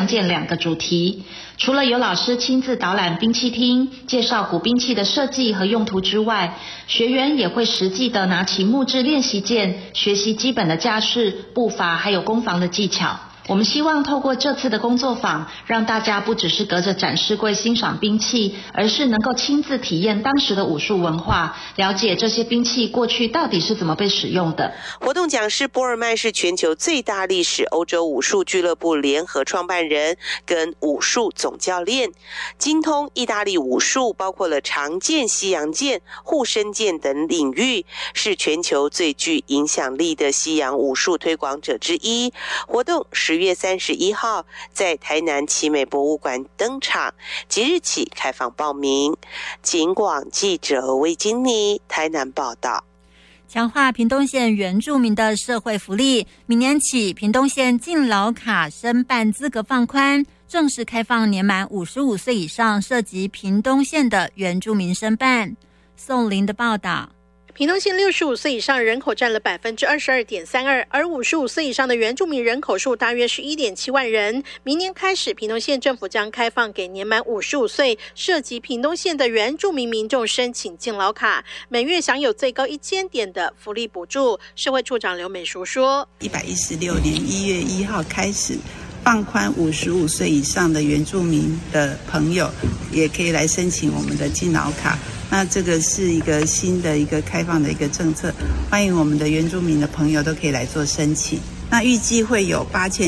健2个主题。除了有老师亲自导览兵器厅，介绍古兵器的设计和用途之外，学员也会实际的拿起木质练习剑，学习基本的架势、步伐还有攻防的技巧。我们希望透过这次的工作坊，让大家不只是隔着展示柜欣赏兵器，而是能够亲自体验当时的武术文化，了解这些兵器过去到底是怎么被使用的。 活动讲师波尔曼是全球最大历史欧洲武术俱乐部联合创办人跟武术总教练，精通意大利武术，包括了长剑、西洋剑、护身剑等领域，是全球最具影响力的西洋武术推广者之一。活动10月31号在台南奇美博物馆登场，即日起开放报名。警广记者魏金妮台南报道。 强化屏东县原住民的社会福利，明年起屏东县敬老卡申办资格放宽，正式开放年满55岁以上涉及屏东县的原住民申办。宋林的报道。 屏东县65岁以上人口占了 22.32%， 而55岁以上的原住民人口数大约是 1.7 万人。明年开始，屏东县政府将开放给年满55岁涉及屏东县的原住民民众申请敬老卡，每月享有最高1000点的福利补助。社会处长刘美淑说 ，116年1月1号开始放宽55岁以上的原住民的朋友也可以来申请我们的敬老卡。那这个是一个新的一个开放的一个政策，欢迎我们的原住民的朋友都可以来做申请。那预计会有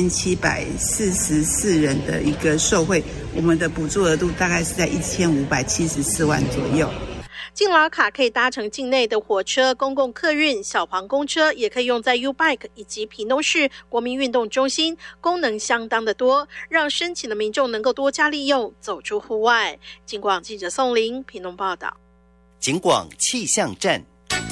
8744人的一个受惠，我们的补助额度大概是在1574万左右。 敬老卡可以搭乘境内的火车、公共客运、小黄公车，也可以用在 U-Bike 以及屏东市国民运动中心，功能相当的多，让申请的民众能够多加利用，走出户外。警广记者宋玲屏东报道。 警广气象站。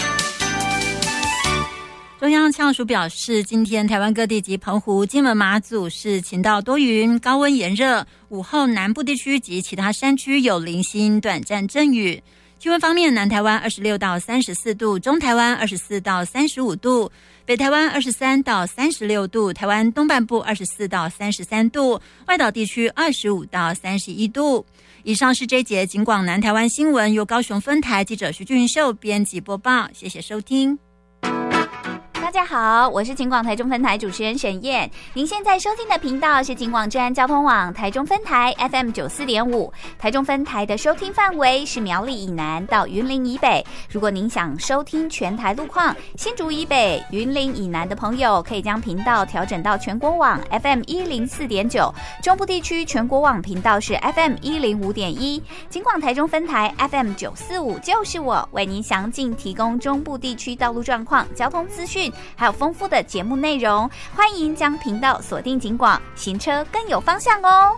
中央气象署表示，今天台湾各地及澎湖、金门、马祖是晴到多云，高温炎热，午后南部地区及其他山区有零星短暂阵雨。气温方面，南台湾26到34度，中台湾24到35度，北台湾23到36度，台湾东半部24到33度，外岛地区25到31度。以上是这一节警广南台湾新闻，由高雄分台记者徐俊秀编辑播报，谢谢收听。 大家好，我是警广台中分台主持人沈燕。您现在收听的频道是警广治安交通网台中分台 FM 94.5，台中分台的收听范围是苗栗以南到云林以北。如果您想收听全台路况，新竹以北、云林以南的朋友可以将频道调整到全国网 FM 104.9，中部地区全国网频道是 FM 105.1。警广台中分台 FM 945就是我，为您详尽提供中部地区道路状况、交通资讯。还有丰富的节目内容，欢迎将频道锁定警广，行车更有方向哦。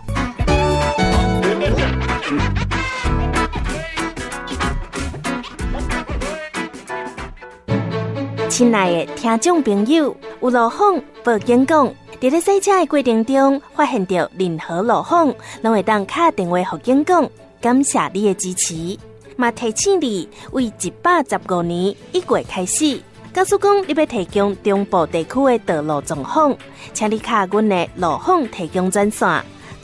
亲爱的听众朋友，有路况报警讲，在咧洗车的过程中发现到任何路况，拢会当打电话给警广，感谢你的支持。嘛提醒你，为115年1月开始。假使讲你要提供中部地区的道路状况，请你卡阮的路况提供专线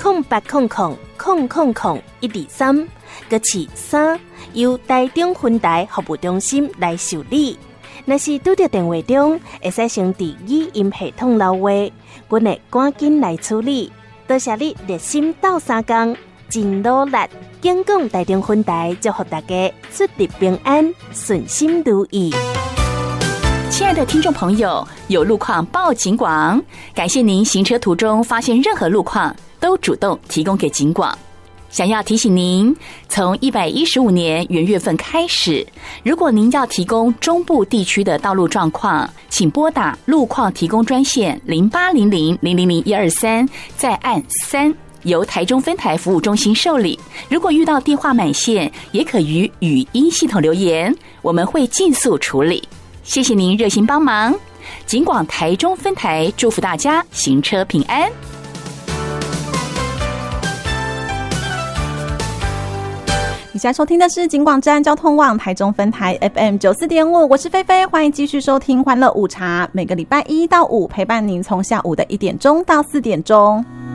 0800000123，搁是3，由台中分台服务中心来受理。若是拄到电话中，会使先伫语音系统留话，阮会赶紧来处理。多谢你热心斗3工，真努力。警广台中分台祝福大家出入平安，顺心如意。 亲爱的听众朋友，有路况报警广，感谢您行车途中发现任何路况都主动提供给警广。想要提醒您，从115年元月份开始，如果您要提供中部地区的道路状况，请拨打路况提供专线0800000123，再按3，由台中分台服务中心受理。如果遇到电话满线，也可于语音系统留言，我们会尽速处理。谢谢您热心帮忙，警广台中分台祝福大家行车平安。 你现在收听的是警广治安交通网台中分台 FM 94.5，我是菲菲，欢迎继续收听欢乐午茶，每个礼拜1到5陪伴您从下午的1点钟到4点钟。